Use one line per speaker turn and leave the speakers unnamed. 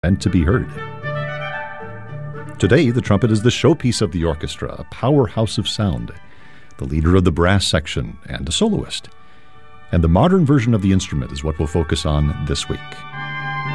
meant to be heard. Today, the trumpet is the showpiece of the orchestra, a powerhouse of sound, the leader of the brass section, and a soloist. And the modern version of the instrument is what we'll focus on this week.